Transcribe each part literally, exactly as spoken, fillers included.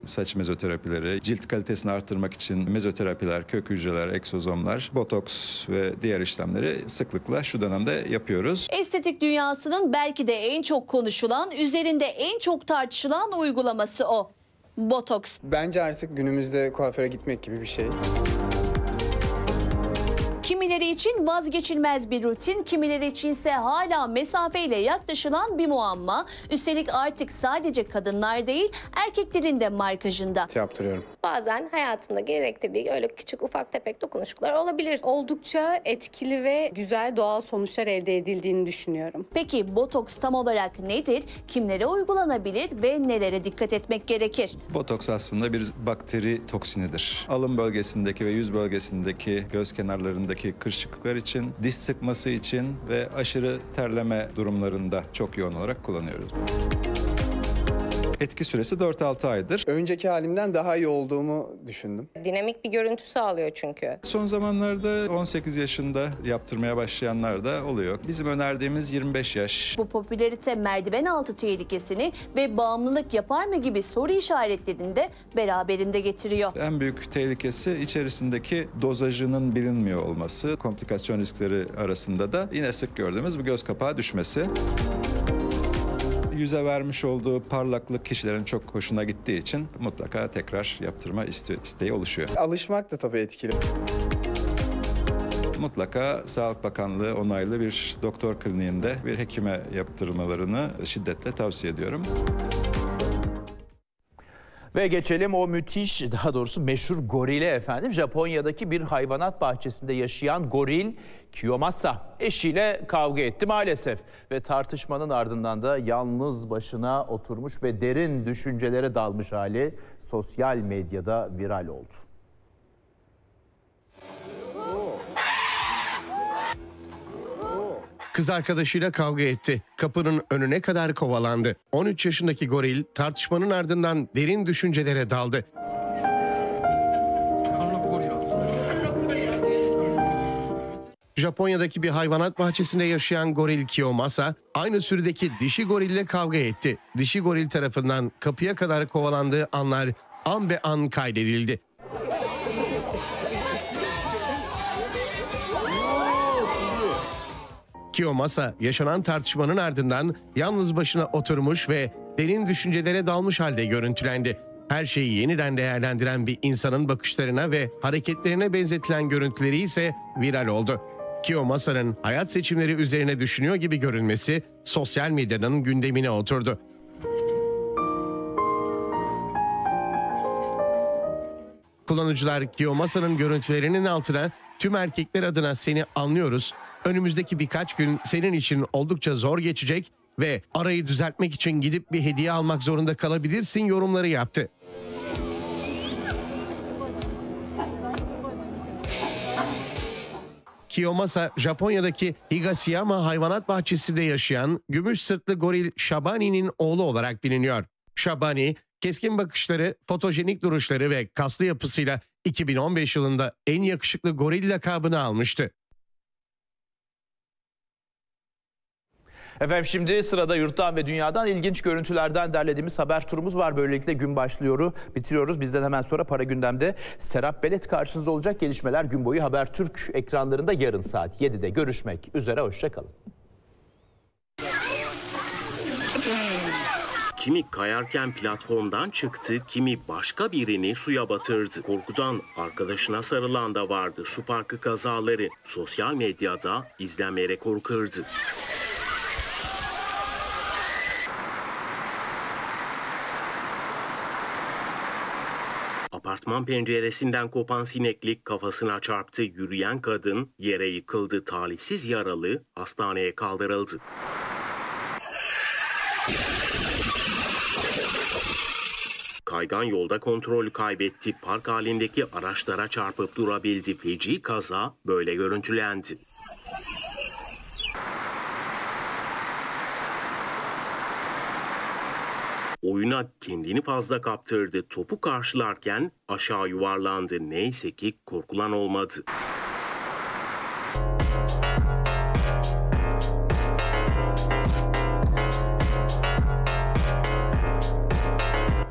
Saç mezoterapileri, cilt kalitesini arttırmak için mezoterapiler, kök hücreler, egzozomlar, botoks ve diğer işlemleri sıklıkla şu dönemde yapıyoruz. Estetik dünyasının belki de en çok konuşulan, üzerinde en çok tartışılan uygulaması o. Botoks. Bence artık günümüzde kuaföre gitmek gibi bir şey. Kimileri için vazgeçilmez bir rutin, kimileri içinse hala mesafeyle yaklaşılan bir muamma. Üstelik artık sadece kadınlar değil, erkeklerin de markajında. Yaptırıyorum. Bazen hayatında gerektirdiği öyle küçük ufak tefek dokunuşluklar olabilir. Oldukça etkili ve güzel doğal sonuçlar elde edildiğini düşünüyorum. Peki botoks tam olarak nedir? Kimlere uygulanabilir ve nelere dikkat etmek gerekir? Botoks aslında bir bakteri toksinidir. Alın bölgesindeki ve yüz bölgesindeki, göz kenarlarındaki kırışıklıklar için, diş sıkması için ve aşırı terleme durumlarında çok yoğun olarak kullanıyoruz. Etki süresi dört altı aydır. Önceki halimden daha iyi olduğumu düşündüm. Dinamik bir görüntü sağlıyor çünkü. Son zamanlarda on sekiz yaşında yaptırmaya başlayanlar da oluyor. Bizim önerdiğimiz yirmi beş yaş. Bu popülarite merdiven altı tehlikesini ve bağımlılık yapar mı gibi soru işaretlerini de beraberinde getiriyor. En büyük tehlikesi içerisindeki dozajının bilinmiyor olması. Komplikasyon riskleri arasında da yine sık gördüğümüz bu göz kapağı düşmesi. Yüze vermiş olduğu parlaklık kişilerin çok hoşuna gittiği için mutlaka tekrar yaptırma iste- isteği oluşuyor. Alışmak da tabii etkili. Mutlaka Sağlık Bakanlığı onaylı bir doktor kliniğinde bir hekime yaptırmalarını şiddetle tavsiye ediyorum. Ve geçelim o müthiş, daha doğrusu meşhur gorile efendim. Japonya'daki bir hayvanat bahçesinde yaşayan goril Kiyomasa eşiyle kavga etti maalesef. Ve tartışmanın ardından da yalnız başına oturmuş ve derin düşüncelere dalmış hali sosyal medyada viral oldu. Kız arkadaşıyla kavga etti. Kapının önüne kadar kovalandı. on üç yaşındaki goril tartışmanın ardından derin düşüncelere daldı. Japonya'daki bir hayvanat bahçesinde yaşayan goril Kiyomasa aynı sürüdeki dişi gorille kavga etti. Dişi goril tarafından kapıya kadar kovalandığı anlar an be an kaydedildi. Kiyomasa yaşanan tartışmanın ardından yalnız başına oturmuş ve derin düşüncelere dalmış halde görüntülendi. Her şeyi yeniden değerlendiren bir insanın bakışlarına ve hareketlerine benzetilen görüntüleri ise viral oldu. Kiyomasa'nın hayat seçimleri üzerine düşünüyor gibi görünmesi sosyal medyanın gündemine oturdu. Kullanıcılar Kiyomasa'nın görüntülerinin altına "Tüm erkekler adına seni anlıyoruz. Önümüzdeki birkaç gün senin için oldukça zor geçecek ve arayı düzeltmek için gidip bir hediye almak zorunda kalabilirsin" yorumları yaptı. Kiyomasa, Japonya'daki Higashiyama hayvanat bahçesinde yaşayan gümüş sırtlı goril Shabani'nin oğlu olarak biliniyor. Shabani, keskin bakışları, fotojenik duruşları ve kaslı yapısıyla iki bin on beş yılında en yakışıklı goril lakabını almıştı. Efendim şimdi sırada yurttan ve dünyadan ilginç görüntülerden derlediğimiz haber turumuz var. Böylelikle gün başlıyor, bitiriyoruz. Bizden hemen sonra Para Gündem'de Serap Belet karşınızda olacak. Gelişmeler gün boyu Habertürk ekranlarında yarın saat yedide görüşmek üzere. Hoşçakalın. Kimi kayarken platformdan çıktı, kimi başka birini suya batırdı. Korkudan arkadaşına sarılan da vardı. Su parkı kazaları sosyal medyada izlenme rekoru kırdı. Apartman penceresinden kopan sineklik kafasına çarptı. Yürüyen kadın yere yıkıldı. Talihsiz yaralı hastaneye kaldırıldı. Kaygan yolda kontrolü kaybetti. Park halindeki araçlara çarpıp durabildi. Feci kaza böyle görüntülendi. Oyuna kendini fazla kaptırdı. Topu karşılarken aşağı yuvarlandı. Neyse ki korkulan olmadı.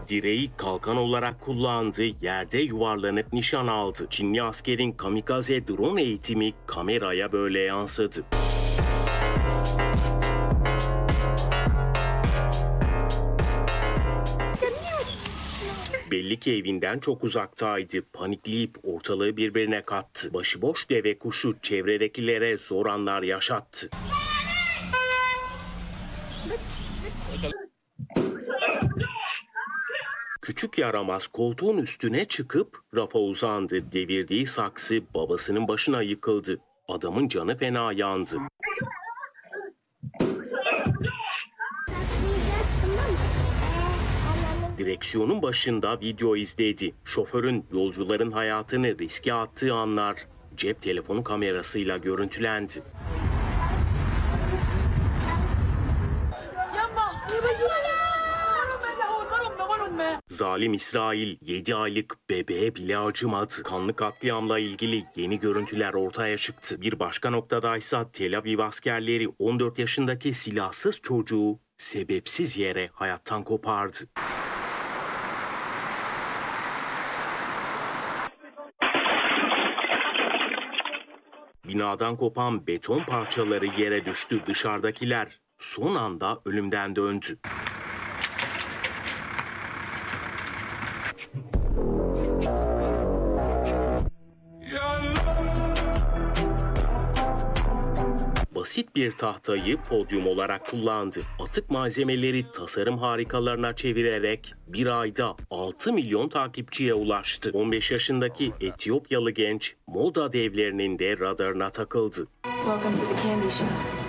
Direği kalkan olarak kullandı, yerde yuvarlanıp nişan aldı. Çinli askerin kamikaze drone eğitimi kameraya böyle yansıdı. Belli ki evinden çok uzaktaydı. Panikleyip ortalığı birbirine kattı. Başıboş deve kuşu çevredekilere zor anlar yaşattı. Küçük yaramaz koltuğun üstüne çıkıp rafa uzandı. Devirdiği saksı babasının başına yıkıldı. Adamın canı fena yandı. Direksiyonun başında video izledi. Şoförün yolcuların hayatını riske attığı anlar cep telefonu kamerasıyla görüntülendi. Zalim İsrail yedi aylık bebeğe bile acımadı. Kanlı katliamla ilgili yeni görüntüler ortaya çıktı. Bir başka noktadaysa Tel Aviv askerleri on dört yaşındaki silahsız çocuğu sebepsiz yere hayattan kopardı. Binadan kopan beton parçaları yere düştü. Dışarıdakiler son anda ölümden döndü. Basit bir tahtayı podyum olarak kullandı. Atık malzemeleri tasarım harikalarına çevirerek bir ayda altı milyon takipçiye ulaştı. on beş yaşındaki Etiyopyalı genç moda devlerinin de radarına takıldı. Welcome to the candy shop.